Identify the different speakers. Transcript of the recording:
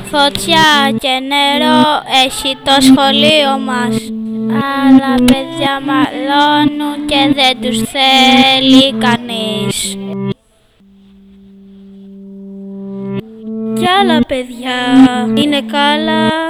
Speaker 1: φωτιά και νερό έχει το σχολείο μας. Αλλά παιδιά μαλώνουν και δεν τους θέλει κανείς. Κι άλλα παιδιά είναι καλά